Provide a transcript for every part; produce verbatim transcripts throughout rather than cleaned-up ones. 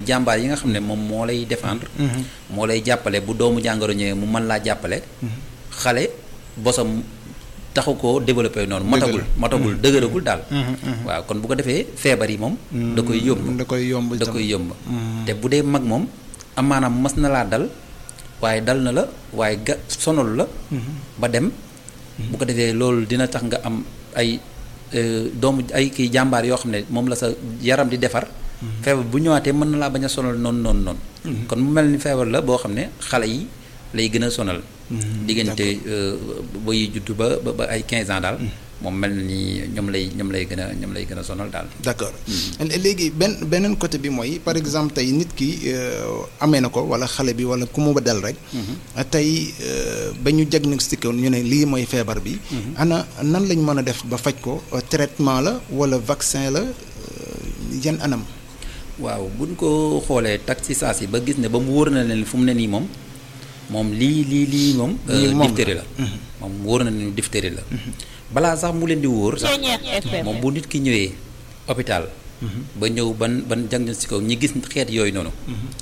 jàmbaar yi nga xam ne moom moo lay défendre. moo lay jàppale bu doomu jàngoro ñëwee mu mën laa jàppale. xale bosam taxu koo développé noonu. matagul matagul dëgëragul daal. waaw kon bu ko defee feebar yi moom. da koy yomb da koy yomb da koy yomb. te bu dee mag moom am maanaam mas na laa dal waaye dal na la waaye ga sonal la. ba dem. bu ko defee loolu dina tax nga am ay doomu ay kii jàmbaar yoo xam ne moom la sa yaram di defar. feebar bu ñëwaatee mën na laa bañ a sonal noonu noonu noonu. kon mu mel ni feebar la boo xam ne xale yi lay gën a sonal. diggante ba yi juddu ba ba ay quinze ans daal. moom mel na ni ñoom lay ñoom lay gën a ñoom lay gën a sonal daal. d'accord léegi benn beneen côté bi mooy par exemple tey nit ki amee na ko wala xale bi wala ku mu ba dal rek. tey ba ñu diagnostiqué woon ñu ne lii mooy feebar bi. ana nan lañ mën a def ba faj ko traitement la wala vaccin la yan anam. waaw buñ ko xoolee tak ci saa si ba gis ne ba mu wóor na leen fu mu ne nii moom moom lii lii lii moom. diphtérie la. moom wóor na leen diphtérie la. balaa sax mu leen di wóor sax moom bu nit ki ñëwee hôpital. ba ñëw ban ban diagnostic ñi gis xeet yooyu noonu.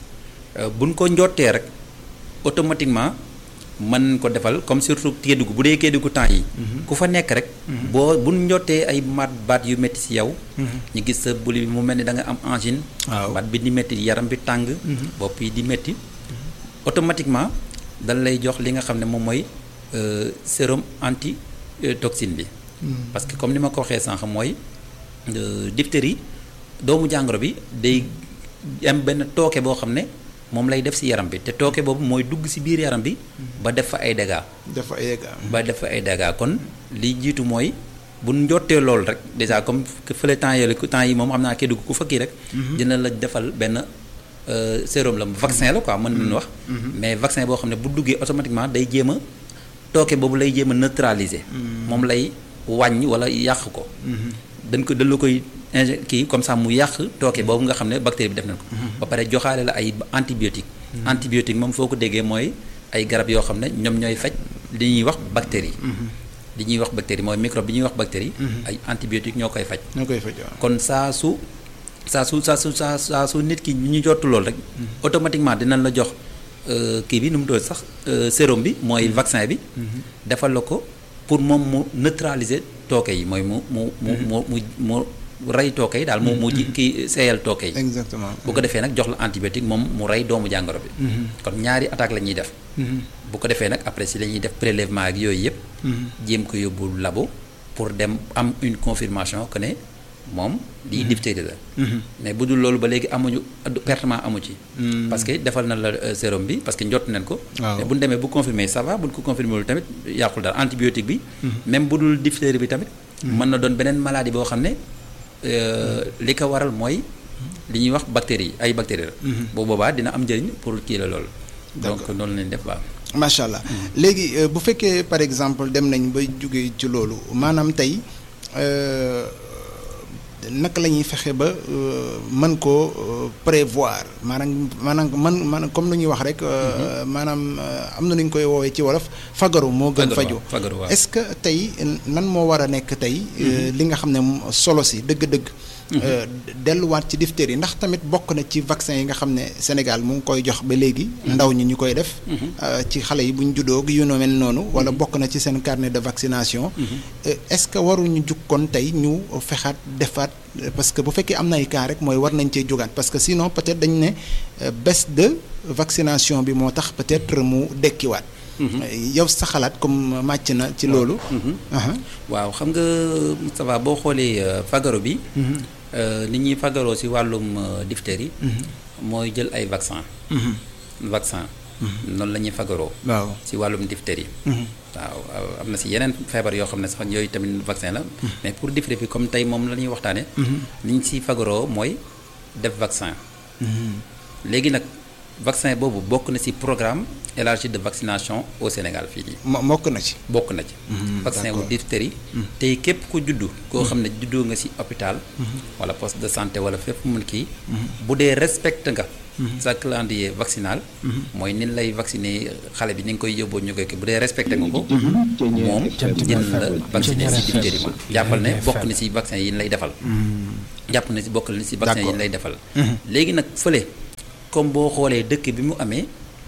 buñ ko njottee rek automatiquement mën ko defal comme surtout Kédougou bu dee Kédougou temps yi. ku fa nekk rek. boo buñ njottee ay mat baat yu métti ci yow. ñu gis sa buli bi mu mel ni da nga am angine. waaw baat bi di métti yaram bi tàng. bopp yi di métti automatiquement dañ lay jox li nga xam ne moom mooy sérum anti. toxine bi. parce que comme ni ma ko waxee sànq mooy diphtérie doomu jàngoro bi day am benn tooke boo xam ne moom lay def ci yaram bi te tooke boobu mooy dugg ci biir yaram bi ba def fa ay dégâts. def fa ay dégâts. ba def fa ay dégâts kon li jiitu mooy bu njottee loolu rek déjà comme fële temps yële temps yi moom xam naa kii dugg ku fa kii rek. dina la defal benn sérum la vaccin la quoi mën nañu wax. mais vaccin boo xam ne bu duggee automatiquement day jéem a. tooke boobu lay jéem a neutraliser. moom lay wàññi wala yàq ko. dañ ko dañ la koy injecté kii comme ça mu yàq tooke boobu nga xam ne bactérie bi def nañ ko. ba pare joxaale la ay antibiotique. antibiotique moom foo ko déggee mooy ay garab yoo xam ne ñoom ñooy faj li ñuy wax bactérie. li ñuy wax bactérie mooy microbe bi ñuy wax bactérie. ay antibiotique ñoo koy faj. ñoo koy faj kon saa su saa su saa su saa saa su nit ki ñu jottu loolu rek. automatiquement dinañ la jox. kii bi nu mu doon sax sérum bi mooy vaccin bi. defal la ko pour moom mu neutraliser tooke yi mooy mu mu mu mu mu mu rey tooke yi daal mu mu ji kii seeyal tooke yi. exactement bu ko defee nag jox la antibiotique moom mu rey doomu jàngoro bi. kon ñaari attaque la ñuy def. bu ko defee nag après si la ñuy def prélèvement ak yooyu yëpp. jéem ko yóbbu labo pour dem am une confirmation que ne moom lii diphtérie la. mais bu dul loolu ba léegi amuñu pertement amu ci. parce que defal na la sérum bi parce que njott nañ ko. mais bu ñu demee bu confirmer ça va bu ñu ko confirmer wul tamit yàqul dara antibiotique bi. même bu dul diphtérie bi tamit. mën na doon beneen maladie boo xam ne li ko waral mooy li ñuy wax bactéries ay bactéries la. bu boobaa dina am njëriñ pour kii la loolu. donc noonu lañ def waaw. macha allah léegi bu fekkee par exemple dem nañ ba jóge ci loolu maanaam tey. naka la ñuy fexe ba mën koo prévoir maanaam maanaam man man comme lu ñuy wax rek. maanaam am na nu ñu koy woowee ci wolof fagaru moo gën faju est-ce que tey nan moo war a nekk tey. li nga xam ne solo si dëgg-dëgg. delluwaat ci diphtérie ndax tamit bokk na ci vaccin yi nga xam ne Sénégal mu ngi koy jox ba léegi. ndaw ñi ñu koy def. ci xale yi bu ñu juddoo yu no mel noonu. wala bokk na ci seen carnet de vaccination. est-ce que waruñu jukkoon tey ñu fexaat defaat parce que bu fekkee am na ay cas rek mooy war nañ cee jógaat parce que sinon peut-être dañ ne baisse de vaccination bi moo tax peut-être mu dekkiwaat. yow sa xalaat comme màcc na ci loolu. waaw xam nga Moustapha boo xoolee fagaro bi. ni ñuy fagaroo ci wàllum diphtérie. mooy jël ay vaccin vaccin. noonu la ñuy fagaroo. waaw ci wàllum diphtérie. waaw am na ci yeneen feebar yoo xam ne sax yooyu tamit vaccin la. mais pour diphtérie bi comme tey moom la ñuy waxtaane ni ñu ciy fagaroo mooy def vaccin. léegi nag vaccin boobu bokk na ci programme élargi de vaccination au Sénégal fii nii. bokk na ci. bokk na ci. vaccin wu diphtérie. tey képp ku juddu. koo xam ne juddoo nga ci hôpital. wala poste de santé wala fépp mun kii. bu dee respecté nga. sa calendrier vaccinal. mooy ni lay vacciner xale bi ni nga koy yóbboo ñu koy bu dee respecté nga ko. moom dina la vacciner ci diphtérie ma jàppal ne bokk na ci vaccin yi lay defal. jàpp na ci bokk na ci vaccin yi lay defal. léegi nag fële comme boo xoolee dëkk bi mu amee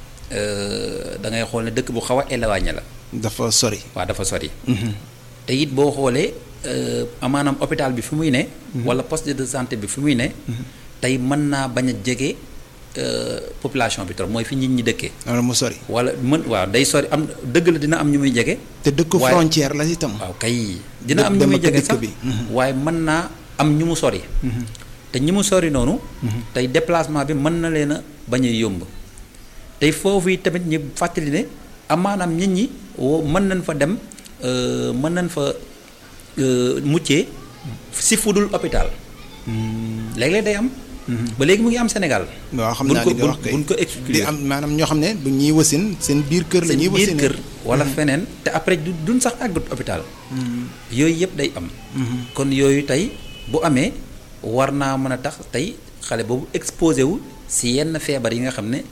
da ngay xool ne dëkk bu xaw a éloigné la. dafa sori. waaw dafa sori. te it boo xoolee maanaam hôpital bi fi muy ne. wala poste de santé bi fi muy ne. tey mën naa bañ a jege population bi trop mooy fi nit ñi dëkkee. wala mu sori. wala mën waaw day sori am dëgg la dina am ñu muy jege. te dëkk frontière la itam. waaw kay dina am ñu muy jege sax waaye mën naa am ñu mu sori. te ñi mu sori noonu. tey déplacement bi mën na leen a bañ a yomb. tey foofu yi tamit ñu fàttali ne amaanaam nit ñi woo mën nañ fa dem mën nañ fa muccee si fudul hôpital. léeg-léeg day am. ba léegi mu ngi am Sénégal. waaw xam naa li nga wax kay buñ ko exclure di am maanaam ñoo xam ne bu ñuy wasin seen biir kër la ñuy wasin seen biir kër wala feneen te après du duñ sax àggut hôpital. yooyu yëpp day am. kon yooyu tey bu amee war naa mën a tax tey xale boobu exposé wu si yenn feebar yi nga xam ne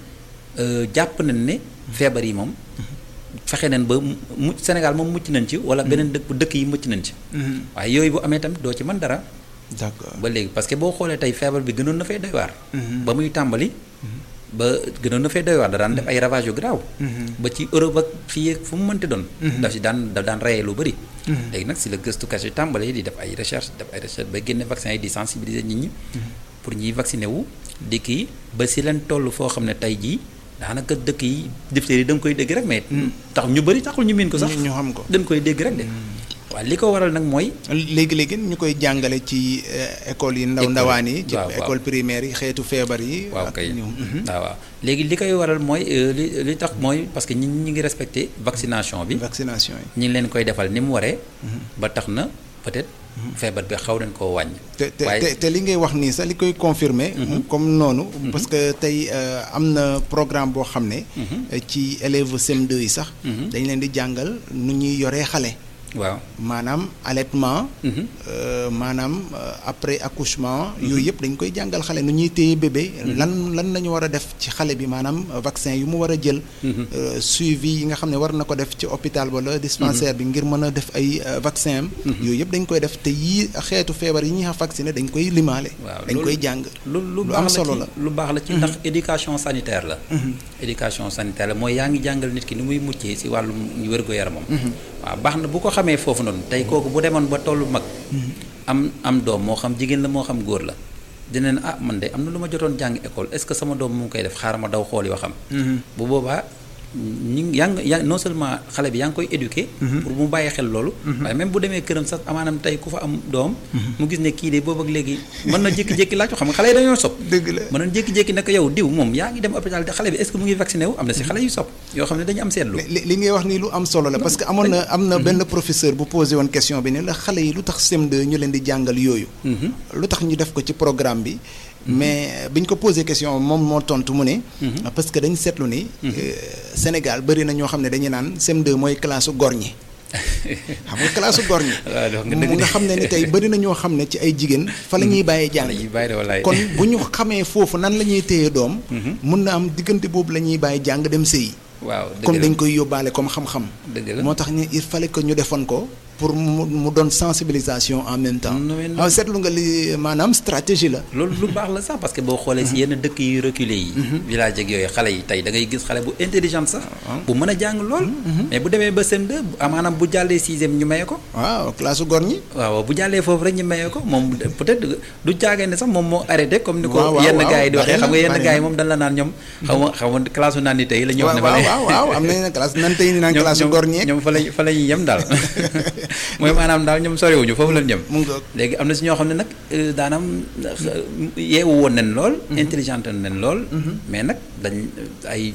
jàpp nañ ne feebar yi moom fexe nañ ba mu Sénégal moom mucc nañ ci wala beneen dëkk dëkk yi mucc nañ ci. waaye yooyu bu amee tamit doo ci mën dara. d'accord ba léegi parce que boo xoolee tey feebar bi gënoon na fay doy waar. ba muy tàmbali. ba gënoon na fay doy waar da daan def ay ravage yu garaaw. ba ci Europe ak fii ak fu mu mënti doon. daf si daan daf daan reyee lu bëri. léegi nag si la gëstukat yi tàmbali di def ay recherche def ay recherche ba génne vaccin yi di sensibiliser nit ñi. pour ñuy vacciner wu di kii ba si leen toll foo xam ne tey jii daanaka dëkk yi diphtérie da nga koy dégg rek mais. tax ñu bëri taxul ñu miin ko sax. ñu xam ko dañ koy dégg rek de. waaw li ko waral nag mooy. léegi-léegi ñu koy jàngale ci école yi ndaw ndawaan yi. ci école primaire yi xeetu feebar yi. waaw kay waaw waaw léegi li koy waral mooy li li tax mooy parce que ñi ñi ngi respecté vaccination bi. vaccination yi ñi ngi leen koy defal ni mu waree. ba tax na peut-être. feebar bi xaw nañ koo wàññi. te te te li ngay wax nii sax li koy confirmer comme noonu. parce que tey am na programme boo xam ne. ci élèves C M deux yi sax. dañ leen di jàngal nu ñuy yoree xale. waaw maanaam allaitement. maanaam après accouchement. yooyu yëpp dañ koy jàngal xale nu ñuy téye bébé. lan lan la ñu war a def ci xale bi maanaam vaccin yu mu war a jël. suivi yi nga xam ne war na ko def ci hôpital wala dispensaire bi ngir mën a def ay vaccin am. yooyu yëpp dañ koy def te yii xeetu feebar yi ñuy wax vacciné dañ koy limaale. dañ koy jàng. lu lu am solo la lu baax la ci ndax éducation sanitaire la. éducation sanitaire la mooy yaa ngi jàngal nit ki ni muy muccee si wàllum wér-gu-yaramam. waaw baax na bu ko xamee foofu noonu tey kooku bu demoon ba tollu mag. am am doom moo xam jigéen la moo xam góor la dina ne ah man de am na lu ma jotoon jàng école est-ce que sama doom mu ngi koy def xaaral ma daw xool yoo xam. bu boobaa ñi yaa ngi yaa non seulement xale bi yaa ngi koy éduquer. pour mu bàyyi xel loolu. waaye même bu demee këram sax amaanam tey ku fa am doom. mu gis ne kii de boobu ak léegi mën na jékki-jékki laaj ko xam nga xale yi dañoo sob dëgg la mën na jékki-jékki ne ko yow diw moom yaa ngi dem hôpital te xale bi est-ce que mu ngi vacciné wu am na si xale yu sob yoo xam ne dañu am seetlu. li li ngay wax nii lu am solo la parce que amoon na am na benn professeur bu posé woon question bi ne la xale yi lu tax C M deux ñu leen di jàngal yooyu. lu tax ñu def ko ci programme bi. mais bi ñu ko posé question moom moo tontu mu ne. parce que dañ seetlu ni. Sénégal bëri na ñoo xam ne dañuy naan C M deux mooy classe góor ñi. xam nga classe góor ñi. mu nga xam ne ni tey bëri na ñoo xam ne ci ay jigéen. fa la ñuy bàyyee jàng. kon bu ñu xamee foofu nan la ñuy téye doom. mun na am diggante boobu la ñuy bàyyi jàng dem sëyi. waaw comme dañ koy yóbbaale comme xam-xam. dëgg la moo tax ñu il fallait que ñu defoon ko. pour mu mu doon sensibilisation en même temps. waaw seetlu nga li maanaam stratégie la. loolu lu baax la sax parce que boo xoolee si yenn dëkk yu reculé yi. village ak yooyu xale yi tey da ngay gis xale bu intelligent sax. bu mën a jàng lool. mais bu demee ba C M deux maanaam bu jàllee sixième ñu maye ko. waaw classe góor ñi. waaw bu jàllee foofu rek ñu maye ko moom peut-être du jaagee ne sax moom moo arrêté. comme ni ko yenn gars yi di waxee xam nga yenn gars yi moom dañ la naan ñoom. xaw ma xaw ma classe naan ni tey la ñuy wax ne. waaw waaw waaw am nañu ne classe nan tey ni naan classe góor ñi. ñoom fa lañ fa la ñuy yem daal mooy maanaam daal ñoom soriwuñu foofu lañ jëm. léegi am na si ñoo xam ne nag daanam yeewu woon nañ lool. intelligente nañ lool. mais nag dañ ay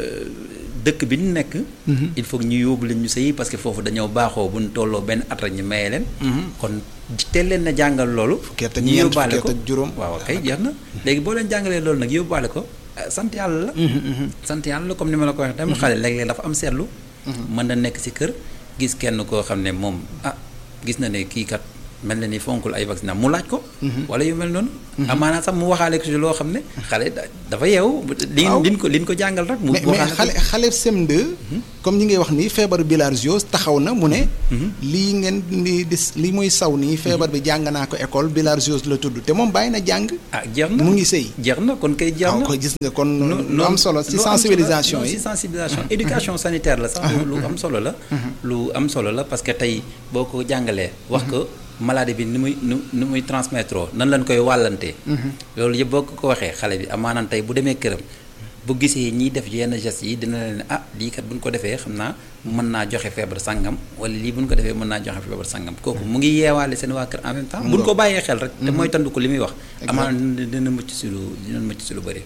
dëkk bi ñu nekk. il faut que ñu yóbbu leen ñu sëyi parce que foofu dañoo baaxoo bu ñu tolloo benn at rek ñu maye leen. kon teel leen na jàngal loolu. ñu yóbbaale ko waaw kay jeex na. léegi boo leen jàngalee loolu nag yóbbaale ko sant yàlla la. sant yàlla la comme ni ma la ko waxee tamit xale léeg-léeg dafa am seetlu. mën na nekk si kër gis kenn koo xam ne moom ah. gis na ne kii kat mel na ni fonkul ay vaccin mu laaj ko. wala yu mel noonu. amaana sax mu waxaale ko ci loo xam ne xale dafa yeewu. waaw liñ ko liñ ko jàngal rek. mu mais xale xale C M deux. comme ñi ngay wax nii feebaru bilharziose taxaw na mu ne. lii ngeen di di li muy saw nii feebar bi jàng naa ko école bilharziose la tudd te moom bàyyi na jàng. ah jeex na mu ngi sëy. jeex na kon kay jeex na ko gis nga kon lu am solo ci sensibilisation yi ci sensibilisation éducation sanitaire la sax. lu am solo la. lu am solo la parce que tey boo ko jàngalee. wax ko maladie bi ni muy nu ni muy transmettre nan lañ koy wàllantee. loolu yëpp boo ko waxee xale bi amaanaan tey bu demee këram bu gisee ñiy def yenn gestes yi dina leen ah lii kat bu ñu ko defee xam naa mën naa joxe feebar sangam wala lii bu ñu ko defee mën naa joxe feebar sangam kooku mu ngi yeewaale seen waa kër en même temps. bu ñu ko bàyyee xel rek. te mooy tandu ko li muy wax. amaanaan dina mucc si lu dina mucc si lu bëri.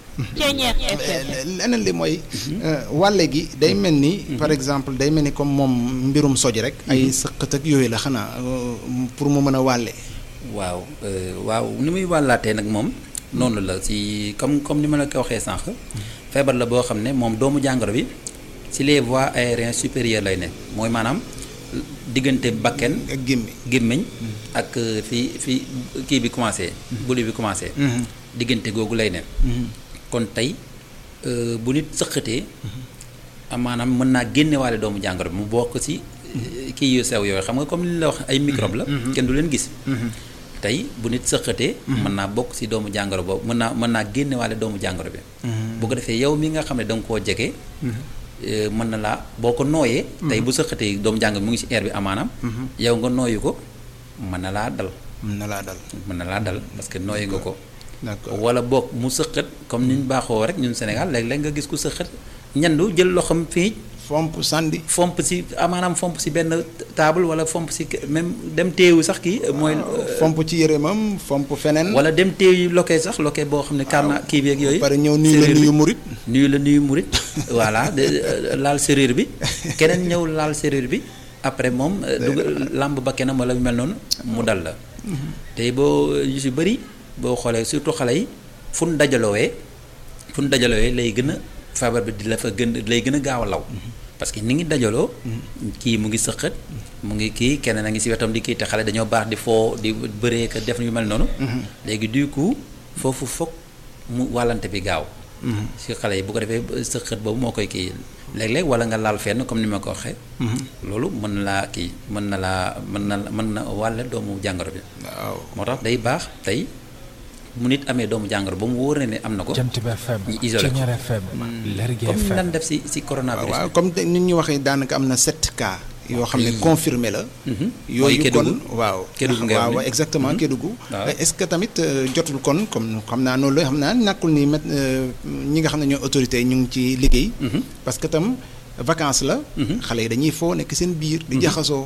leneen li mooy. wàlle gi day mel ni. par exemple day mel ni comme moom mbirum soj rek. ay sëqat ak yooyu la xanaa pour mu mën a wàlle. waaw waaw ni muy wàllaatee nag moom. noonu la si comme comme ni ma la ko waxee sànq. feebar la boo xam ne moom doomu jàngoro bi ci les voies aériennes supérieures lay ne mooy maanaam diggante bakken ak gémmiñ gémmiñ ak fi fi kii bi commencé. buli bi commencé. diggante googu lay ne. kon tey bu nit sëqatee. maanaam mën naa génnewaale doomu jàngoro bi mu bokk ci kii yu sew yooyu xam nga comme li la wax ay microbe la. kenn du leen gis. tey bu nit sëqatee. mën naa bokk ci doomu jàngoro boobu mën naa mën naa génnewaale doomu jàngoro bi. bu ko defee yow mi nga xam ne da nga koo jege. mën na laa boo ko nooyee. tey bu sëqatee doomu jàngoro mu ngi ci air bi amaanaam. yow nga nooyu ko mën na laa dal. mën na laa dal mën na laa dal parce que nooyu nga ko. d'accord wala boog mu sëqat comme ni ñu baaxoo rek ñun Sénégal léeg-léeg nga gis ku sëqat ñandu jël loxoom fii. fomp sànni. fomp si amaanaam fomp si benn table wala fomp si même dem teewu sax kii mooy. fomp ci yërëmam fomp feneen. wala dem teewu loke sax loke boo xam ne. karna kii beeg yooyu. pare ñëw nuyu la nuyu murit. nuyu la nuyu murit voilà laal serrure bi keneen ñëw laal serrure bi après moom. dugal làmb ba kenam wala mel noonu mu dal la. tey boo yu si bëri boo xoolee surtout xale yi fu nu dajalooyee fu nu dajalooyee lay gën a feebar bi di la fa gën lay gën a gaaw a law. parce que ni ngi dajaloo. kii mu ngi sëqat mu ngi kii keneen a ngi si wetam di kii te xale dañoo baax di foo di bëree ka def yu mel noonu. léegi du coup foofu foog mu wàllante bi gaaw. si xale yi bu ko defee sëqat boobu moo koy kii léeg-léeg wala nga laal fenn comme ni ma ko waxee. loolu mën na laa kii mën na laa mën na mën na wàlle doomu jàngoro bi. waaw moo tax day baax tey mu nit amee doomu jàngoro ba mu wóor na ne am na ko. ñu isolé ko comme ni daan def si si coronavirus. waaw comme ni ñu waxee daanaka am na sept cas. yoo xam ne confirmé la. yooyu kon waaw. Kédougou nga waaw exactement Kédougou. est-ce que tamit jotul kon comme xam naa noonu la xam naa ñàkkul ni met ñi nga xam ne ñooy autorités yi ñu ngi ci liggéey. parce que tam vacances la. xale yi dañuy foo nekk seen biir. di jaxasoo.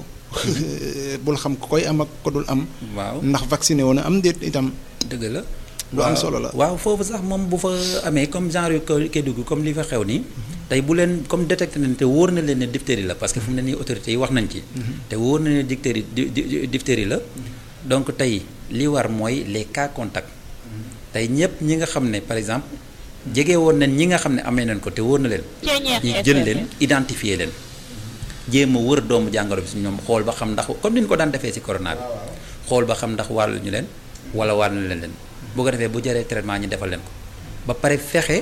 bul xam ko koy am ak ko dul am. waaw ndax vacciné woon am déet itam. dëgg la. lu am solo la waaw foofu sax moom bu fa amee comme genre Kédougou comme li fa xew nii. tey bu leen comme détecté nañ te wóor na leen ne diphtérie la parce que fu mu ne nii autorités yi wax nañ ci. te wóor na ne diphtérie diphtérie la. donc tey li war mooy les cas contacts. tey ñëpp ñi nga xam ne par exemple jege woon nañ ñi nga xam ne amee nañ ko te wóor na leen. ñu jël leen identifier leen. jéem a wër doomu jàngoro bi si ñoom xool ba xam ndax comme ni ñu ko daan defee si corona bi. xool ba xam ndax wàllu ñu leen wala wàllu leen leen boo ko defee bu jaree traitement ñu defal leen ko ba pare fexe.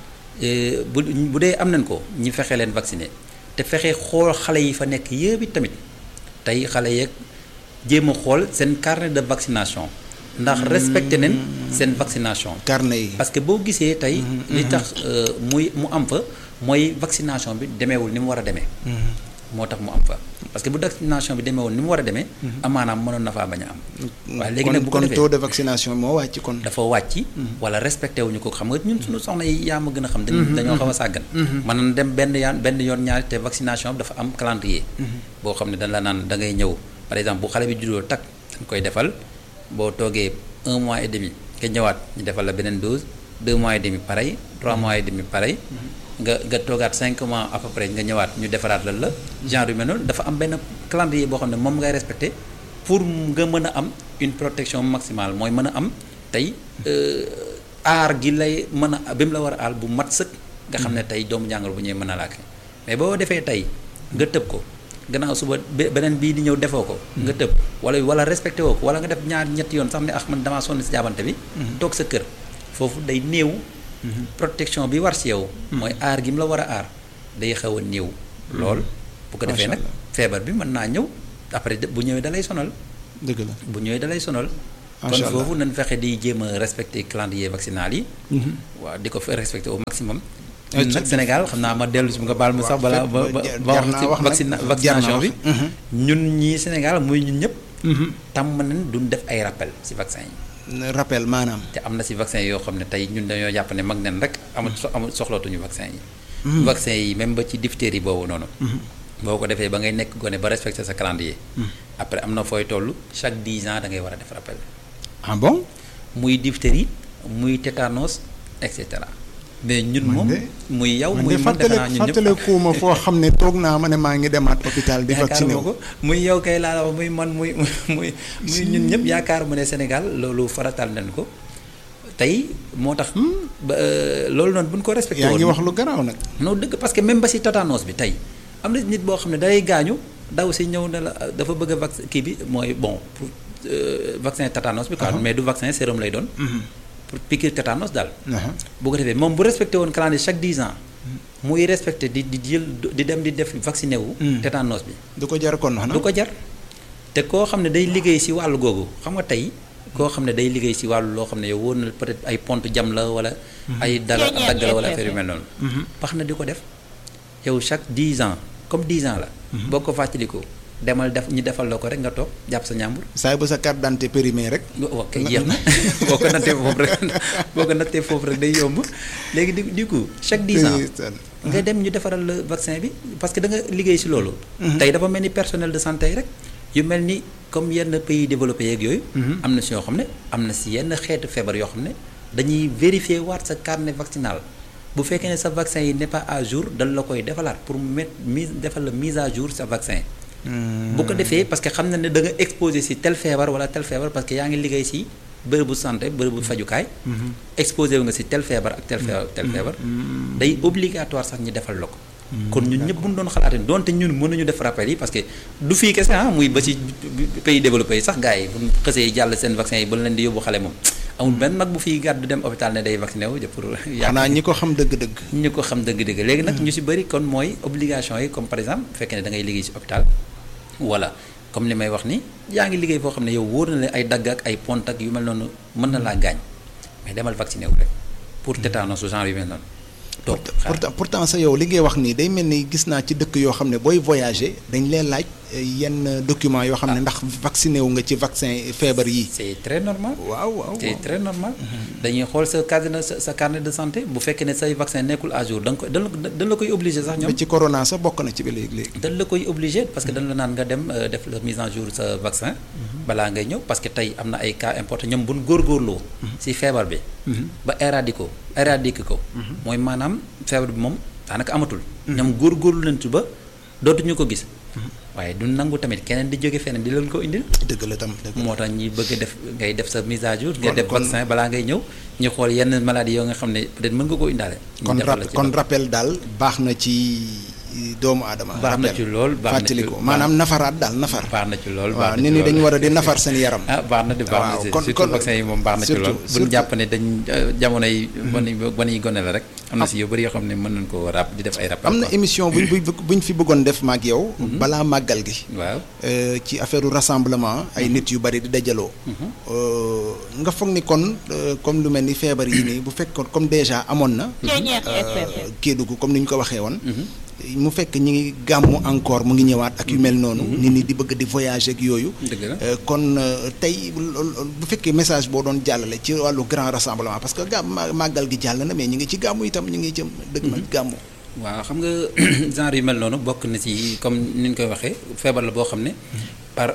bu bu dee am nañ ko ñi fexe leen vacciner te fexe xool xale yi fa nekk yëpp it tamit tey xale yeeg jéem a xool seen carnet de vaccination ndax respecté nañ seen vaccination. carnet yi parce que boo gisee tey. li tax muy mu am fa mooy vaccination bi demeewul ni mu war a demee. moo tax mu am fa parce que bu vaccination bi demeewul ni mu war a demee. amaanaam mënoon na faa bañ a am. waaye léegi nag bu ko defee kon taux de vaccination moo wàcc kon. dafa wàcc. wala respecté wuñu ko xam nga ñun suñu soxna yi yaa ma gën a xam. dañoo xaw a sàggan. mën na dem benn yaan benn yoon ñaari te vaccination bi dafa am calendrier. boo xam ne dañ la naan da ngay ñëw par exemple bu xale bi juddoo takk dañ koy defal boo toogee un mois et demi nga ñëwaat ñu defal la beneen dose deux mois et demi pareil trois mois et demi pareil. nga nga toogaat cinq mois à peu près nga ñëwaat ñu defaraat la la genre yu mel noonu dafa am benn calendrier boo xam ne moom ngay respecté pour nga mën a am une protection maximale mooy mën a am tey aar gi lay mën a bi mu la war a aal bu mat sëkk nga xam ne tey doomu jàngoro bu ñëwee mën a laake mais boo defee tey nga tëb ko gannaaw suba beneen bii di ñëw defoo ko. nga tëb wala wala respecté woo ko wala nga def ñaar ñetti yoon sax ne ah man damaa sonn si jaabante bi. toog sa kër foofu day néew. protection bi war si yow. mooy aar gi mu la war a aar day xaw a néew. lool bu ko defee nag feebar bi mën naa ñëw après bu ñëwee da lay sonal. dëgg la bu ñëwee da lay sonal. kon foofu nañ fexe di jéem a respecté calendrier vaccinal yi. waaw di ko fa respecté au maximum. ñun nag Sénégal xam naa ma dellu si nga baal ma sax balaa ba ba wax ci vaccination bi. ñun ñii Sénégal muy ñun ñëpp. tàmm nañ duñ def ay rappel si vaccin yi. rappel maanaam. te am na si vaccin yoo xam ne tey ñun dañoo jàpp ne mag nen rek amul amul soxlootuñu vaccin yi. vaccin yi même ba ci diphtérie boobu noonu. boo ko defee ba ngay nekk gone ba respecté sa calendrier. après am na fooy toll chaque dix ans da ngay war a def rappel. ah bon. muy diphtérie muy tétanos et cetera. mais ñun moom muy yow muy man defe naa ñun ñëpp fàttalekuuma foo xam ne toog naa ma ne maa ngi demaat hôpital di vacciné wu ko muy yow kay laa la wax muy man muy muy muy ñun ñëpp yaakaar mu ne Sénégal loolu faratal nañ ko tey moo tax ba loolu noonu buñ ko respecté woon yaa ngi wax lu garaaw nag non dëgg parce que même ba si tétanos bi tey am na nit boo xam ne day gaañu daw si ñëw na la dafa bëgg a vac kii bi mooy bon pour vaccin tétanos bi quoi mais du vaccin sérum lay doon pour piqûre tétanos daal. bu ko defee moom bu respecté woon calendrier chaque dix ans. muy respecté di di jël di dem di def vacciné wu. tétanos bi. du ko jar kon du ko jar te koo xam ne day liggéey si wàllu googu xam nga tey koo xam ne day liggéey si wàllu loo xam ne yow wóor na peut-être ay pont jam la wala. ay dala dagg la wala affaire yu mel noonu. baax na di ko def yow chaque dix ans comme dix ans la. boo ko fàttalikoo. demal def ñu defal la ko rek nga toog jàpp sa ñàmbur. saa bu sa carte d'identité périmée rek. ok jeex na boo ko nattee foofu rek boo ko nattee foofu rek day yomb léegi du du coup chaque dix ans nga dem ñu defaral la vaccin bi parce que da nga liggéey si loolu. tey dafa mel ni personnel de santé rek yu mel ni comme yenn pays développés yeeg yooyu. am na si yoo xam ne am na si yenn xeetu feebar yoo xam ne dañuy vérifier waat sa carnet vaccinal bu fekkee ne sa vaccin yi n'est pas à jour dal la koy defalaat pour mettre mise defal la mise à jour sa vaccin. bu ko defee parce que xam na ne da nga exposé si tel feebar wala tel feebar parce que yaa ngi liggéey si bërëbu santé bërëbu fajukaay. exposé wu nga si tel feebar ak tel feebar ak tel feebar. day obligatoire sax ñu defal la ko. kon ñun ñëpp bu ñu doon xalaatee donte ñun mënuñu def rappel yi parce que du fii kese ah muy ba ci pays développé yi sax gars yi bu ñu xësee jàll seen vaccin yi ba leen di yóbbu xale moom. amul benn mag bu fiy gàddu dem hôpital ne day vacciné wu pour. xanaa ñi ko xam dëgg-dëgg. ñi ko xam dëgg-dëgg léegi nag ñu si bëri kon mooy obligation yi comme par exemple bu fekkee ne da ngay liggéey si hôpital. voilà comme li may wax ni yaa ngi liggéey foo xam ne yow wóor na leen ay dagg ak ay pont ak yu mel noonu mën na laa gaañ mais demal vacciné wu rek pour tétanos su genre yu mel noonu. toog pourtant pourtant sa yow li ngay wax nii day mel ni gis naa ci dëkk yoo xam ne booy voyager dañ leen laaj yenn documents yoo xam ne ndax vacciné wu nga ci vaccin feebar yi. c'est très normal. waaw waaw c'est très normal. dañuy xool sa carnet sa sa carnet de santé bu fekkee ne say vaccin nekkul à jour da nga koy dañ la koy obligé sax ñoom. ci corona sax bokk na ci ba léegi léegi. dañ la koy obligé parce que dañ la naan nga dem def la mise en jour sa vaccin. balaa ngay ñëw parce que tey am na ay cas importés ñoom bu ñu góorgóorloo. si feebar bi. ba éradiqué ko éradiqué ko. mooy maanaam feebar bi moom daanaka amatul. ñoom góorgóorlu leen ci ba dootuñu ko gis. waaye du nangu tamit keneen di jóge feneen di leen ko indil. dëgg la tam dëgg la moo tax ñi bëgg def ngay def sa mise à jour. ngay def vaccin balaa ngay ñëw ñu xool yenn maladie yoo nga xam ne peut-être mën nga koo indaale. kon kon rappel daal baax na ci doomu aadama. baax na ci lool baax na ci fàttali ko maanaam nafaraat daal nafar. baax na ci lool waaw nit ñi dañu war a di nafar seen yaram. ah baax na di baax na si surtout vaccin yi moom baax na ci lool. bu ñu jàpp ne dañ jamono yi. ba ñuy gone la rek. am na si yu bëri yoo xam ne mën nañu koo rap di def ay rappel. am na émission buñ buñ fi bëggoon def ma ak yow. balaa màggal gi. waaw ci affaire rassemblement ay nit yu bëri di dajaloo. nga foog ni kon comme lu mel ni feebar yi nii bu fekkoon comme déjà amoon na. Kédougou comme ni ñu ko waxee woon. mu fekk ñi ngi gàmmu encore mu ngi ñëwaat ak yu mel noonu. nit ñi di bëgg di voyager ak yooyu. kon tey bu fekkee message boo doon jàllale ci wàllu grand rassemblement parce que gàmm màggal gi jàll na mais ñu ngi ci gàmmu itam ñu ngi jëm dëgg ma gàmmu. waaw xam nga genre yu mel noonu bokk na ci comme ni ñu koy waxee feebar la boo xam ne par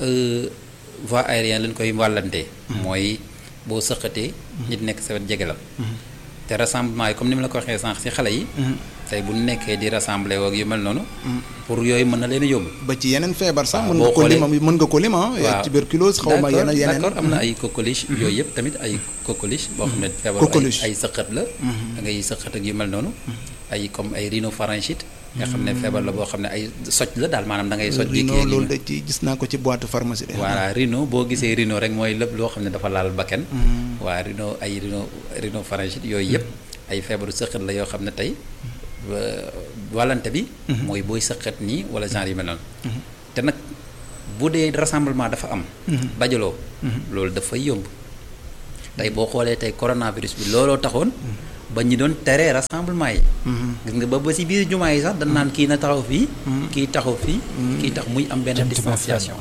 voie aérienne lañ koy wàllantee. mooy boo sëqatee. nit nekk sa wet jege la. te rassemblement yi comme ni ma la ko waxee sànq ci xale yi. tey bu nekkee di rassembler woog yu mel noonu. pour yooyu mën na leen a yóbbu. ba ci yeneen feebar sax. mën nga ko lim mën nga ko lim ah. tuberculose xaw ma yeneen yeneen. d'accord am na ay coqueluche. yooyu yëpp tamit ay coqueluche. boo xam ne feebar ay ay sëqat la. da ngay sëqat ak yu mel noonu. ay comme ay rhinopharyngite nga xam ne feebar la boo xam ne ay soj la daal maanaam da ngay soj rhino loolu da ci gis naa ko ci boîte pharmacie de voilà rhino boo gisee rhino rek mooy lépp loo xam ne dafa laal bakken waa rhino ay rhino rhinopharyngite yooyu yëpp ay feebaru sëqët la yoo xam ne tey wàllante bi mooy booy sëqët nii wala genre yu mel noonu te nag bu dee rassemblement dafa am dajaloo loolu dafay yomb tey boo xoolee tey coronavirus bi looloo taxoon ba ñi doon tere rassemblement yi gis nga ba ba si biir jumaa yi sax dañ naan kii na taxaw fii kii taxaw fii kii tax muy am benn distanciation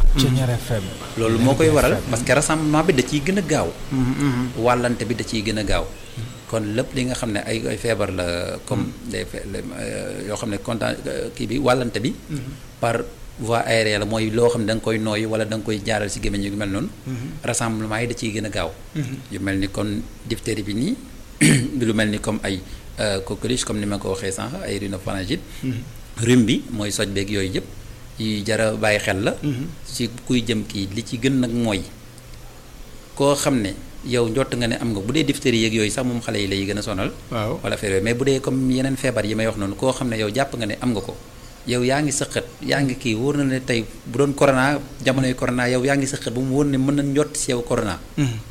loolu moo koy waral parce que rassemblement bi da ciy gën a gaaw wàllante bi da ciy gën a gaaw kon lépp li nga xam ne ay ay feebar la comme des yoo xam ne content kii bi wàllante bi par voie aérienne la mooy loo xam ne da nga koy nooyu wala da nga koy jaaral si gémmiñ yu mel noonu rassemblement yi da ciy gën a gaaw yu mel ni kon diphtérie bi nii lu mel ni comme ay coqueluche comme ni ma ko waxee sànq ay rhinopharyngite rhume bi mooy soj beeg yooyu yëpp yi jara bàyyi xel la ci kuy jëm kii li ci gën nag mooy koo xam ne yow njott nga ne am nga bu dee diphtérie yeeg yooyu sax moom xale yi lay gën a sonal wala affaire yooyu mais bu dee comme yeneen feebar yi may wax noonu koo xam ne yow jàpp nga ne am nga ko yow yaa ngi sëqat yaa ngi kii wóor na ne tey bu doon corona jamonoy corona yow yaa ngi sëqat ba mu wóor ne mën na njott si yow corona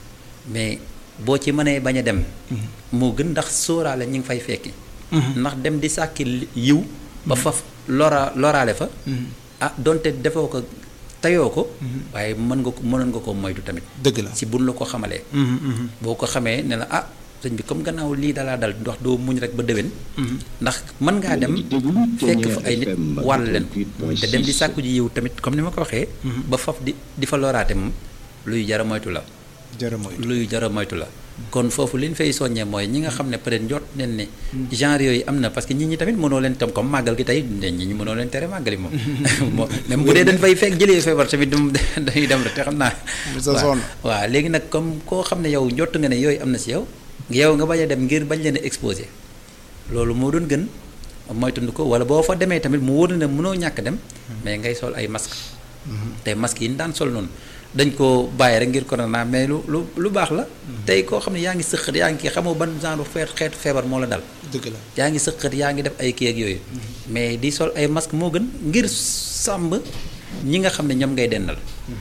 mais boo ci mënee bañ a dem moo gën ndax sóoraale ñi ngi fay fekki ndax dem di sàkki yiw ba faf lora loraale fa ah donte defoo ko tayoo ko waaye mën nga ko mënoon nga ko moytu tamit dëgg la si buñ la ko xamalee boo ko xamee ne la ah sëñ bi comme gannaaw lii dalaa dal ndox doo muñ rek ba déwén ndax mën ngaa dem fekk fa ay nit wàll leen te dem di sàkku ji yiw tamit comme ni ma ko waxee ba faf di di fa loraate moom luy jara moytu la luy jara moytu la kon foofu li ñu fay soññee mooy ñi nga xam ne peut-être njort nañ ne genre yooyu am na parce que nit ñi tamit mënoo leen tam comme màggal gi tey nit ñi mënoo leen tere màggal yi moom moo même bu dee dañ fay fekk jëlee feebar tamit dañuy dem rek te xam naa waaw waaw léegi nag comme koo xam ne yow njort nga ne yooyu am na si yow yow nga bañ a dem ngir bañ leen a exposé loolu moo doon gën moytandu ko wala boo fa demee tamit mu wóor na ne mënoo ñàkk dem mais ngay sol ay masque te masque yi ñu daan sol noonu dañ ko bàyyi rek ngir corona mais lu lu lu baax la tey koo xam ne yaa ngi sëqat yaa ngi kii xamoo ban genre feet xeetu feebar moo la dal dëgg la yaa ngi sëqat yaa ngi def ay kii ak yooyu mais di sol ay masque moo gën ngir sàmm ñi nga xam ne ñoom ngay dendal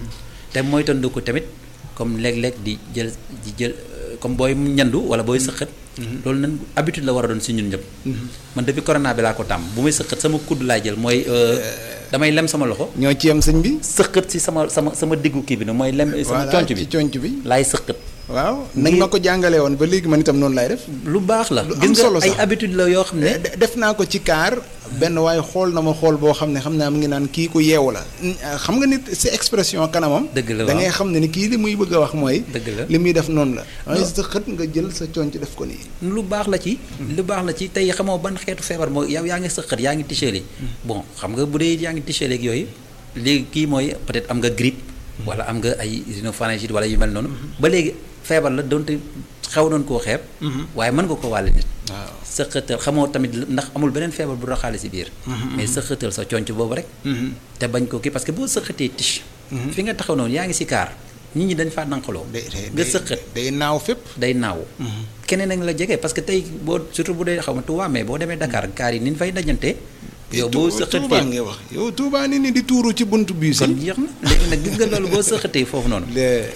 te moytandu ko tamit comme léeg-léeg di jël di jël comme booy ñandu wala booy sëqat loolu nan habitude la war a doon si ñun ñëpp man depuis corona bi laa ko tàmm bu may sëqat sama kudd laay jël mooy damay lem sama loxo. ñoo ci yem sëñ bi. sëqët si sama sama sama diggu kii bi nag mooy lem. sama conc bi ci conc bi. laay sëqët. waaw nañ ma ko jàngalee woon ba léegi man itam noonu laay def. lu baax la gis nga ay habitude la yoo xam ne. def naa ko ci kaar. benn waaye xool na ma xool boo xam ne xam naa mu ngi naan kii ku yeewu la. xam nga nit si expression kanamam. dëgg la da ngay xam ne ni kii li muy bëgg a wax mooy. dëgg la li muy def noonu la. waaye sëqët nga jël sa conc def ko nii. lu baax la ci. lu baax la ci tey xamoo ban xeetu feebar mooy yow yaa ngi sëqët yaa ngi ticheli bon xam nga bu dee yaa ngi ticheli ak yooyu léegi kii mooy peut-être am nga grippe wala am nga ay rhinopharyngite wala yu mel noonu ba léegi feebar la donte xew nañ koo xeeb waaye mën nga ko wàll nit waaw sëqatal xamoo tamit ndax amul beneen feebar bu raxaale si biir mais sëqatal sa conc boobu rek te bañ ko kii parce que boo sëqatee tige fi nga taxaw noonu yaa ngi si kaar nit ñi dañ faa nanqaloo nga sëqat day naaw fépp day naaw keneen nag la jege parce que tey boo surtout bu dee xaw ma Touba mais boo demee Dakar kaar yi ni ñu fay dajante yow boo sëqatee Touba ngay wax yow Touba ni ni di tuuru ci buntu bii si kon jeex na léegi nag gis nga loolu boo sëqatee foofu noonu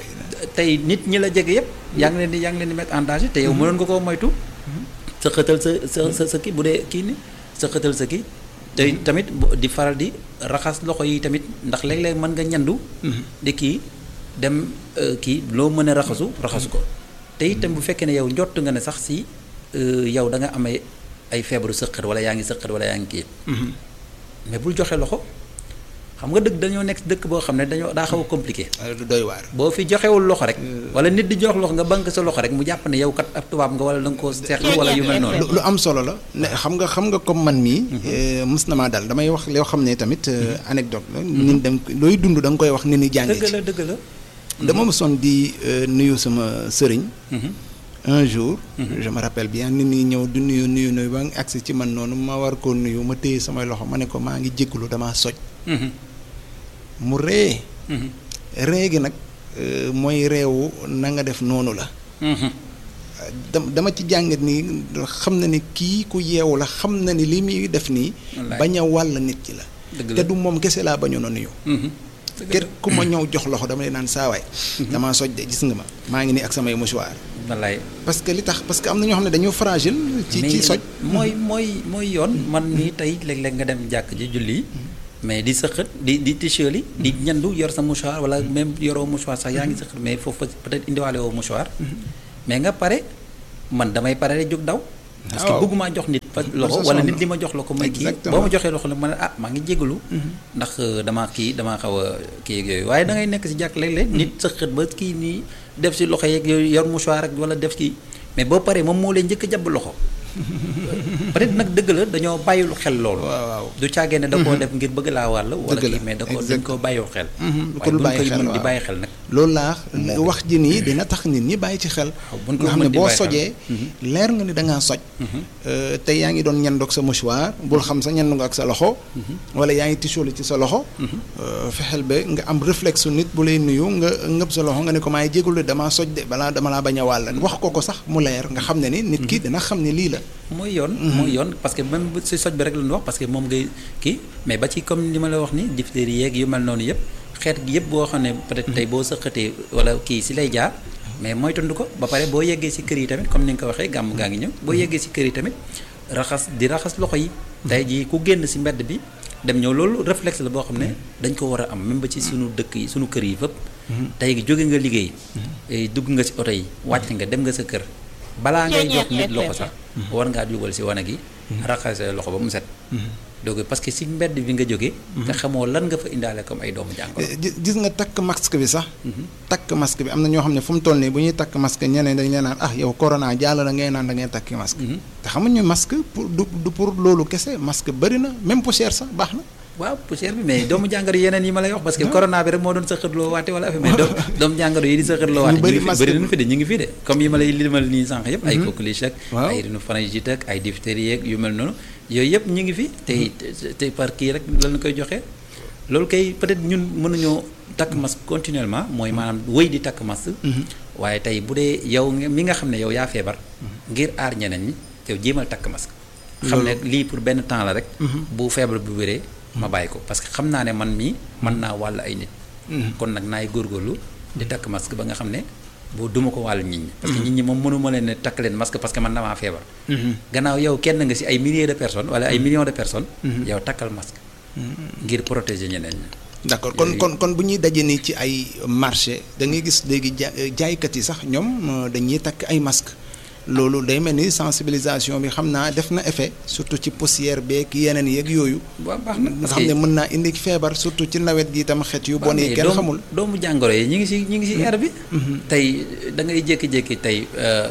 tey nit ñi la jege yëpp yaa ngi leen di yaa ngi leen di mettre en danger te yow mënoon nga koo moytu sëqatal sa sa sa sa kii bu dee kii ni sëqatal sa kii te tamit di faral di raxas loxo yi tamit ndax léeg-léeg mën nga ñandu di kii dem kii loo mën a raxasu raxasu ko te itam bu fekkee ne yow njott nga ne sax si yow da nga amee ay feebaru sëqat wala yaa ngi sëqat wala yaa ngi kii mais bul joxe loxo xam nga dëkk dañoo nekk dëkk boo xam ne dañoo daa xaw a compliqué. du doy waar. boo fi joxewul loxo rek. wala nit di jox loxo nga bank sa loxo rek mu jàpp ne yow kat ab tubaab nga wala da nga koo seex wala yu mel noonu. lu am solo la ne xam nga xam nga comme man mii. mës na maa dal damay wax loo xam ne tamit anecdote la. nit dem looy dund da nga koy wax ni ni jàngee ci. dëgg la dëgg la. dama mosoon di nuyu sama sëriñ. un jour. je me rappelle bien nit ñi ñëw du nuyu nuyu nuyu ba nga agsi ci man noonu ma war koo nuyu ma téye samay loxo ma ne ko maa ngi jégalu damaa soj. mu ree. ree gi nag mooy reewu na nga def noonu la. dama ci jàngat ni xam na ni kii ku yeewu la xam na ni li muy def nii bañ a wàll nit ci la te du moom kese laa bañoon a nuyu kër ku ma ñëw jox loxo dama lay naan saawaay damaa soj de gis nga ma maa ngi nii ak samay mouchoir wallaay parce que li tax parce que am na ñoo xam ne dañoo fragile ci ci soj mooy mooy mooy yoon man nii tey léeg-léeg nga dem jàkk ji julli mais di sëqët di di t-shirt yi di ñandu yor sa mouchoir wala même yoroo mouchoir sax yaa ngi sëqët mais foofu peut-être indiwaale woo mouchoir mais nga pare man damay pare rek jóg daw parce que bëgguma jox nit fa loxo wala nit li ma jox la ko may kii boo ma joxee loxo la ma ne ah maa ngi jégalu ndax damaa kii damaa xaw a kii ak yooyu waaye da ngay nekk si jàkk léeg-léeg nit sëqët ba kii nii def si loxo yeeg yooyu yor mouchoir ak wala def kii mais boo paree moom moo leen njëkk a jàpp loxo peut-être nag dëgg la dañoo bàyyilu xel loolu. waaw du caagee ne da koo def ngir bëgg laa wàll. wala kii mais da koo dañ koo bàyyiwu xel. waaye buñ koy mën di bàyyi xel nag. loolu laa wax ji nii dina tax nit ñi bàyyi ci xel. nga xam ne boo sojee. leer nga ni da ngaa soj. te yaa ngi doon ñandoog sa mouchoir bul xam sa ñandu nga ak sa loxo. wala yaa ngi tisóoli ci sa loxo. fexeel ba nga am réflexe nit bu lay nuyu nga ngëb sa loxo nga ne ko maay jégalu damaa soj de balaa dama laa bañ a wàll wax ko ko sax mu leer nga xam ne ni nit ki dina xam ne lii la. mooy yoon mooy yoon parce que même si soj bi rek la ñu wax parce que moom ngay kii mais ba ci comme li ma la wax ni diphtérie yeeg yu mel noonu yëpp xeet gi yëpp boo xam ne peut-être tey boo sëqatee wala kii si lay jaar mais mooy tund ko ba pare boo yeggee si kër yi tamit comme ni nga ko waxee gàmm gaa ngi ñëw boo yeggee si kër yi tamit raxas di raxas loxo yi tey jii ku génn si mbedd bi dem ñëw loolu réflexe la boo xam ne dañ ko war a am même ba ci suñu dëkk yi suñu kër yi fépp tey gi jóge nga liggéey dugg nga si oto yi wàcc nga dem nga sa kër balaa ngay jox nit loxo sax war ngaa jubal si wane gi raxas loxo ba mu set donc parce que si mbedd bi nga jógee te xamoo lan nga fa indaale comme ay doomu jàngoro gis nga takk masque bi sax takk masque bi am na ñoo xam ne fu mu toll nii bu ñuy takk masque ñeneen dañ leen naan ah yow corona jàll la ngay naan da ngay takki masque te xamuñu masque pour du pour loolu kese masque bëri na même poussière sax baax na waaw poussière bi mais doomu jàngoro yeneen yi ma lay wax parce que corona bi rek moo doon sëqatloo waate wala affaire mais doomu jàngoro yi di sëqatloo waate bëri nañu fi de ñu ngi fi de comme yi ma lay limal nii sànq yëpp ay coqueluche ak ay rhinopharyngite ak ay diphtérie ak yu mel noonu yooyu yëpp ñu ngi fi te te par kii rek lan koy joxe loolu kay peut-être ñun mënuñoo takk masque continuellement mooy maanaam wëy di takk masque waaye tey bu dee yow mi nga xam ne yow yaa feebar ngir aar ñeneen ñi yow jéemal takk masque xam ne lii pour benn temps la rek bu feebar bu wéree ma bàyyi ko parce que xam naa ne man mii mën naa wàll ay nit kon nag naay góorgóorlu di takk masque ba nga xam ne boo duma ko wàll nit ñi parce que nit ñi moom mënuma leen ne takk leen masque parce que man damaa feebar gannaaw yow kenn nga ci ay milliers de personnes wala ay millions de personnes yow takkal masque ngir protéger ñeneen ñi d'accord kon kon kon bu ñuy daje nii ci ay marché da ngay gis léegi jaaykat yi sax ñoom dañuy takk ay masque loolu day mel ni sensibilisation bi xam naa def na effet surtout ci poussière beeg yeneen yeeg yooyu. waaw baax na nga xam ne mën naa indi feebar surtout ci nawet gi itam xeet yu bon yi kenn xamul. doomu jàngoro yi ñu ngi si ñu ngi si air bi. tey da ngay jékki-jékki tey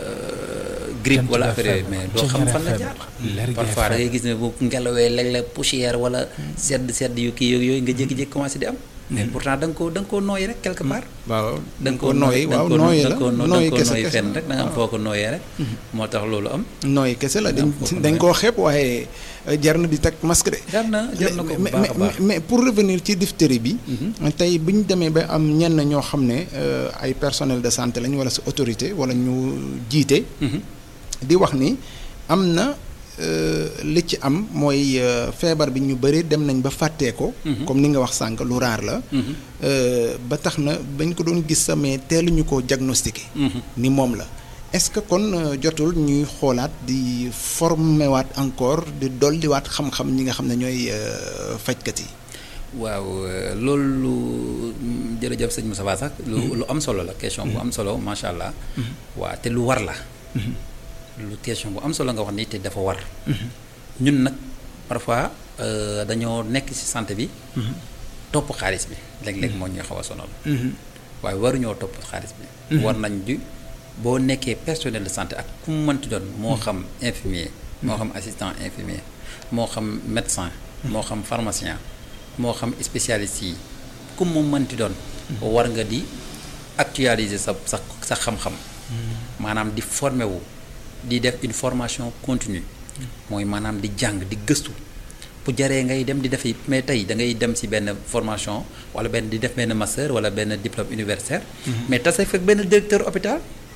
grippe wala affaire yooyu mais doo xam fan la jaar. parfois da ngay gis ne bu ngelawee léeg-léeg poussière wala sedd sedd yu kii yooyu nga jékki-jékki commencé di am. mais pourtant da nga koo da nga koo nooyi rek quelque part. waaw da nga koo nooyi waaw nooyi la nooyi kese kese fenn rek da nga am foo ko nooyee rek. moo tax loolu am. nooyi kese la dañ dañ koo xeeb waaye jar na di teg masque de. jar na jar na ko bu baax a baax mais pour revenir ci diphtérie bi. tey bu ñu demee ba am ñenn ñoo xam ne ay personnel de santé lañ wala sa autorité wala ñu jiite. di wax ni am na. li ci am mooy feebar bi ñu bëri dem nañ ba fàttee ko. comme ni nga wax sànq lu raar la. ba tax na bañ ko doon gis sa mais teeluñu ko diagnostiqué. ni moom la est-ce que kon jotul ñuy xoolaat di formewaat encore di dolliwaat xam-xam ñi nga xam ne ñooy fajkat yi. waaw loolu jërëjëf sëñ Moussa sax. lu lu am solo la question bu am solo macha allah. waa te lu war la. lu question bu am solo nga wax ni te dafa war ñun nag parfois dañoo nekk ci santé bi topp xaalis bi léeg-léeg moo ñuy xaw a sonal waaye waruñoo topp xaalis bi war nañ di boo nekkee personnel de santé ak ku mu mënti doon moo xam infirmier moo xam assistant infirmier moo xam médecin moo xam pharmacien moo xam spécialiste yi ku mu mënti doon war nga di actualiser sa sa sa xam-xam maanaam di former wu di def une formation continue mooy maanaam di jàng di gëstu bu jaree ngay dem di def mais tey da ngay dem ci benn formation wala benn di def benn master wala benn diplôme universitaire mais tase fekk benn directeur hôpital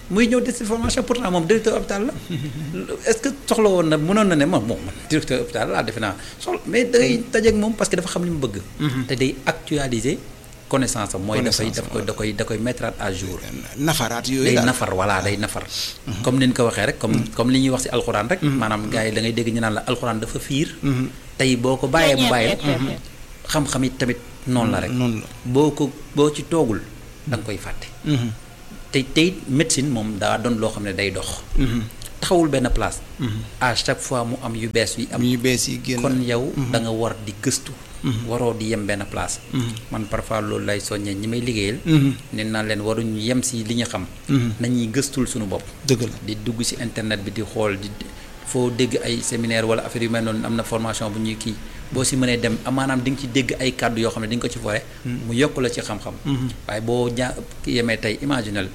muy ñëw des ci formation pourtant moom directeur hôpital la est-ce que soxla woon na mënoon na ne moom moom man directeur hôpital laa defe naa soxla mais day dajeeg moom parce que dafa xam li mu bëgg. te day actualiser connaissance am. mooy dafay daf koy da koy da koy mettre à jour. nafaraat yooyu day daal nafar voilà day nafar. comme ni ñu ko waxee rek comme comme li ñuy wax ci alxuraan rek. maanaam gars yi da ngay dégg ñu naan la alxuraan dafa fiir. tey boo ko bàyyee mu bàyyee xam-xam it tamit noonu la rek. noonu la boo ko boo ci toogul da nga koy fàtte. te tey médecine moom daa doon loo xam ne day dox. taxawul benn place. à chaque fois mu am yu bees yi am. yu bees yi génn kon yow da nga war di gëstu. waroo di yem benn place. man parfois loolu lay soññee ñi may liggéeyal. nee naa leen waruñu yem si li ñu xam. nañuy gëstul suñu bopp. dëgg la di dugg si internet bi di xool di foo dégg ay séminaire wala affaire yu mel noonu am na formation bu ñuy kii boo si mënee dem maanaam di nga ci dégg ay kàddu yoo xam ne di nga ko ci fore mu yokk la ci xam-xam. waaye boo ja yemee tey imaginal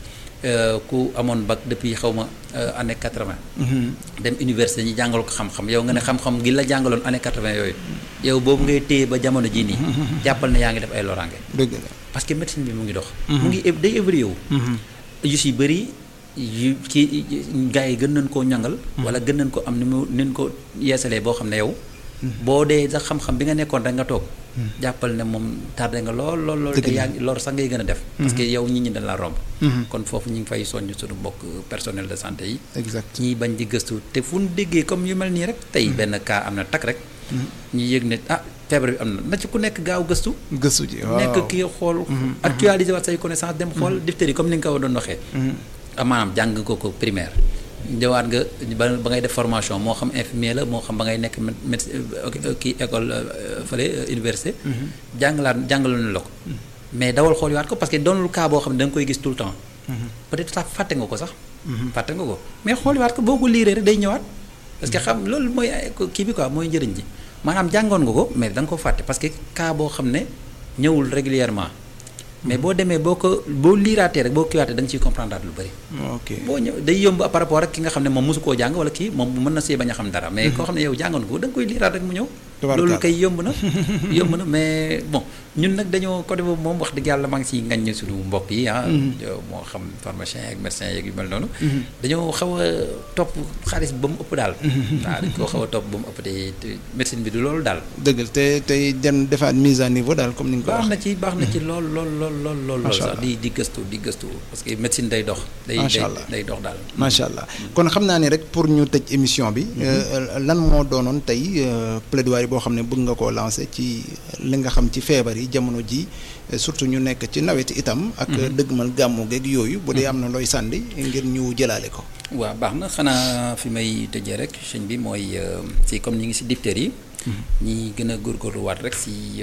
ku amoon bac depuis xaw ma année quatre-vingt. dem université ñi jàngal ko xam-xam yow nga ne xam-xam gi la jàngaloon année quatre-vingt yooyu. yow boobu ngay téye ba jamono jii nii. jàppal ne yaa ngi def ay loraange. dëgg la parce que médecine bi mu ngi dox. mu ngi day évolué wu. yu si bëri yu ci gars yi gën nañ koo ñangal. wala gën nañ ko am ni mu ni ñu ko yeesalee boo xam ne yow. boo dee sax xam-xam bi nga nekkoon rek nga toog. jàppal ne moom tardé nga lool lool lool. te yaa ngi lor sax ngay gën a def. parce que yow nit ñi dañ la romb. kon foofu ñu ngi fay soññ suñu mbokk personnel de santé yi. exact ñiy bañ di gëstu te fu ñu déggee comme yu mel nii rek. tey benn cas am na takk rek. ñu yëg ne ah feebar bi am na na ci ku nekk gaaw gëstu. gëstu ji waaw nekk kii xool. actualiser waat say connaissance dem xool diphtérie comme ni nga ko doon waxee. maanaam jàng nga ko primaire. ñëwaat nga ba ba ngay def formation moo xam infirmier la moo xam ba ngay nekk médecin kii école fële université. jàngalaat jàngaloon la ko. mais dawal xool waat ko parce que doonul cas boo xam ne da nga koy gis tout le temps. peut-être sax fàtte nga ko sax. fàtte nga ko mais xooliwaat ko boo ko liiree rek day ñëwaat. parce que xam loolu mooy kii bi quoi mooy njëriñ ji maanaam jàngoon nga ko mais da nga ko fàtte parce que cas boo xam ne ñëwul régulièrement mais boo demee boo ko boo liiraatee rek boo kiiwaatee da nga ciy comprendre lu bëri. ok boo ñëw day yomb par rapport ak ki nga xam ne moom mosu koo jàng wala kii moom mën na see bañ a xam dara. mais koo xam ne yow jàngoon ko da nga koy liiraat rek mu ñëw. loolu kay yomb na yomb na mais bon ñun nag dañoo côté boobu moom wax dëgg yàlla maa ngi ciy ngañ suñu mbokk yi ah. moo xam pharmacien ak médecin yeeg yu mel noonu. dañoo xaw a topp xaalis ba mu ëpp daal. waaw dañ koo xaw a topp ba mu ëpp te médecine bi du loolu daal. dëgg te tey den defaat mise à niveau daal comme ni nga ko baax wax. na ci baax na ci lool lool lool lool lool. macha allah sax di di gëstu di gëstu parce que médecine day dox. day day dox daal. macha allah kon xam naa ne rek pour ñu tëj émission bi. lan moo doonoon tey plaidoyer boo xam ne bëgg nga koo lancer ci li nga xam ci feebar yi jamono ji surtout ñu nekk ci nawet itam. ak dëggmal gàmmu geeg yooyu. bu dee am na looy sànni ngir ñu jëlaale ko. waaw baax na xanaa fi may tëjee rek sëñ bi mooy ci comme ñi ngi si diphtérie yi. ñi gën a góorgóorluwaat rek si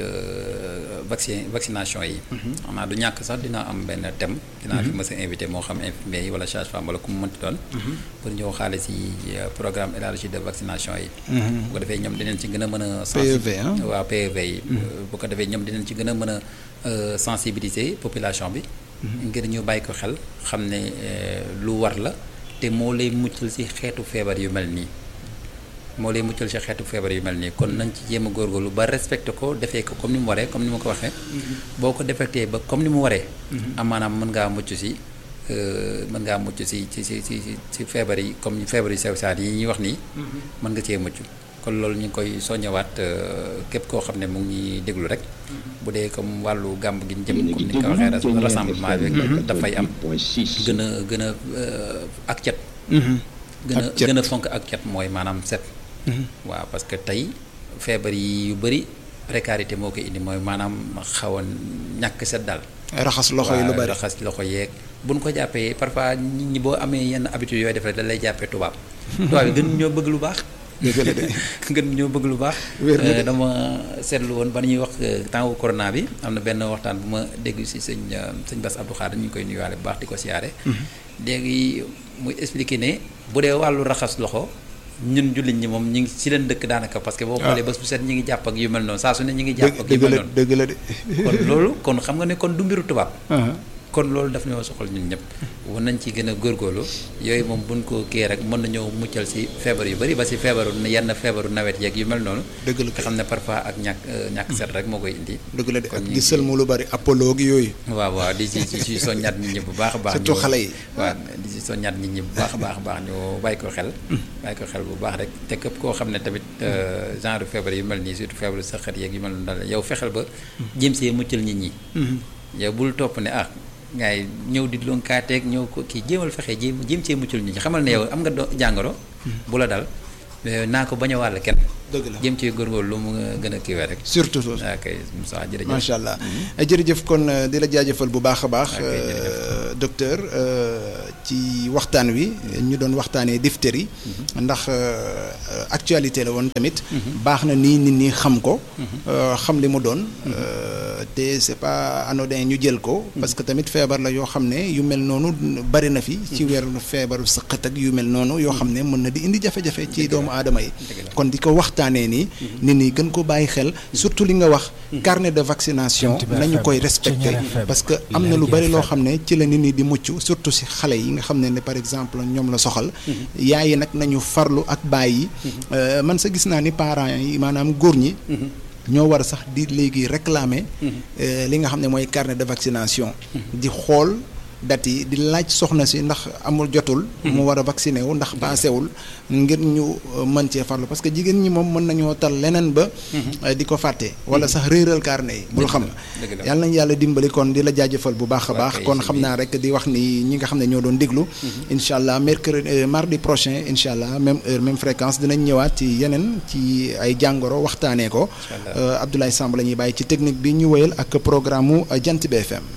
vaccin vaccination yi. xam naa du ñàkk sax dina am benn thème. dinaa fi mës a invité moo xam infirmier yi wala sage-femme wala ku mu mënti doon. pour ñëw xaale si programme élargi de vaccination yi. bu ko defee ñoom dinañ ci gën a mën a. P E V ah waaw P E V yi. bu ko defee ñoom dinañ ci gën a mën a sensibiliser population bi. ngir ñu bàyyi ko xel xam ne lu war la te moo lay muccal si xeetu feebar yu mel nii. moo lay muccal ci xeetu feebar yu mel nii kon nañ ci jéem a góorgóorlu ba respecté ko defee ko comme ni mu waree comme ni ma ko waxee. boo ko defectee ba comme ni mu waree. am maanaam mën ngaa mucc si mën ngaa mucc si ci si si si feebar yi comme feebar yu sew saat yi ñuy wax nii. mën nga cee mucc kon loolu ñu ngi koy soññewaat képp koo xam ne mu ngi déglu rek. bu dee comme wàllu gàmb gi ñu jëm comme ni nga ko waxee rassemblement bi dafay am gën a gën a ak cet. gën a gën a fonk ak cet mooy maanaam set. waaw parce que tey feebar yi yu bëri précarité moo koy indi mooy maanaam xaw a ñàkk set daal. raxas loxo yi lu bëri raxas loxo yeeg bu ñu ko jàppee parfois nit ñi boo amee yenn habitude yooyu def rek da lay jàppee tubaab. tubaab yi gën ñoo bëgg lu baax. gën ñoo bëgg lu baax. dama seetlu woon ba ñuy wax temps wu corona bi am na benn waxtaan bu ma dégg si sëñ sëñ Bass Abdou Khadre ñu ngi koy nuyuwaale bu baax di ko siyaare. léegi muy expliqué ne bu dee wàllu raxas loxo. ñun jullit ñi moom ñu ngi ci leen dëkk daanaka parce que boo xoolee bés bu set ñi ngi jàpp ak yu mel noonu saa su ne ñi ngi jàpp ak yu mel noonu dëgg la de kon loolu kon xam nga ne kon du mbiru tubaab kon loolu daf ñoo soxal ñun ñëpp war nañ ci gën a góorgóorlu yooyu moom buñ ko kii rek mën na ñëw muccal si feebar yu bëri ba si feebaru yenn feebaru nawet yeeg yu mel noonu dëgg la nga xam ne parfois ak ñàkk ñàkk set rek moo koy indi dëgg la de ak di sëlmu lu bëri apollo gi yooyu waaw waaw di ci ci soññaat nit ñi bu baax a baax surtout xale yi waaw di ci soññaat nit ñi bu baax a baax a baax ñu bàyyi ko xel. bàyyi ko xel bu baax rek te képp koo xam ne tamit genre feebar yu mel nii surtout feebaru saxat yeeg yu mel noonu daal yow fexeel ba jéem see muccal nit ñi. yow bul topp ne ah ngay ñëw di lonkaateeg ñëw ko kii jéemal fexe jéem jéem see muccal nit ñi xamal ne yow am nga do jàngoro. bu la dal naa ko bañ a wàll kenn. dëgg la jëm ci góorgóorlu lu mu gën a kiiwee rek. surtout loolu. ok Moussa jërëjëf macha allah jërëjëf kon di la jaajëfal bu baax a baax. docteur ci waxtaan wi. ñu doon waxtaanee diphtérie. ndax actualité la woon tamit. baax na nii nit ñi xam ko. xam li mu doon. te c'est pas anodin ñu jël ko. parce que tamit feebar la yoo xam ne yu mel noonu bari na fi. ci weeru feebaru sëqat ak yu mel noonu yoo xam ne mën na di indi jafe-jafe ci doomu aadama yi. kon di ko waxtaanee nii. nit ñi gën ko bàyyi xel surtout li nga wax. carnet de vaccination nañu koy respecté parce que am na lu bari loo xam ne ci la nit ñi di mucc surtout si xale yi nga xam ne ne par exemple ñoom la soxal. yaay yi nag nañu farlu ak bàyyi. man sa gis naa ni parents yi maanaam góor ñi. ñoo war sax di léegi réclamer. li nga xam ne mooy carnet de vaccination. di xool date yi di laaj soxna si ndax amul jotul. mu war a vacciner wu ndax paasewul ngir ñu mën cee farlu parce que jigéen ñi moom mën nañoo tal leneen ba. di ko fàtte. wala sax réeral carnet yi. bul xam yàlla nañu yàlla dimbali kon di la jaajëfal bu baax a baax. kon xam naa rek di wax ni ñi nga xam ne ñoo doon déglu. incha allah mercredi mardi prochain incha allah même heure même fréquence dinañ ñëwaat ci yeneen ci ay jàngoro waxtaanee ko. Abdoulaye Samb la ñuy bàyyi ci technique bi ñu wéyal ak programme mu Jant B F M.